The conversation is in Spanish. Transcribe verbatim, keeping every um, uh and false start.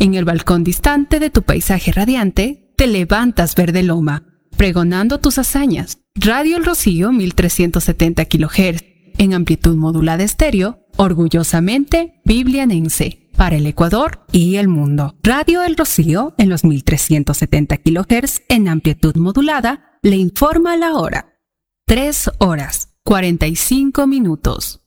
En el balcón distante de tu paisaje radiante, te levantas verde loma, pregonando tus hazañas. Radio El Rocío mil trescientos setenta kilohertz, en amplitud modulada estéreo, orgullosamente biblianense, para el Ecuador y el mundo. Radio El Rocío, en los mil trescientos setenta kilohertz, en amplitud modulada, le informa la hora. tres horas, cuarenta y cinco minutos.